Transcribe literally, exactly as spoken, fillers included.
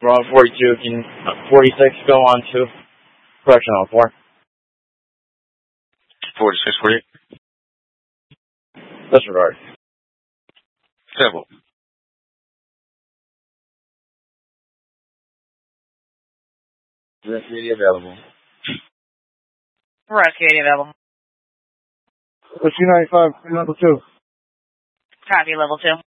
We're on forty-two. Can forty-six go on to correction on four? forty-six, forty-eight. Disregard. Simple. Rescue available. Rescue available. Rescue ninety-five, level two. Copy, level two.